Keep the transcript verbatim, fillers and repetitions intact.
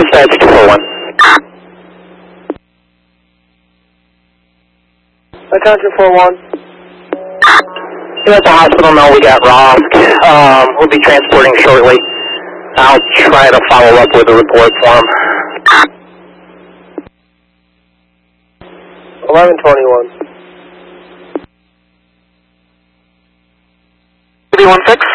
Dispatch two four one. Attention four one. We're at the hospital now. We got Rosk. Um, we'll be transporting shortly. I'll try to follow up with a report for him. eleven twenty-one. three one six.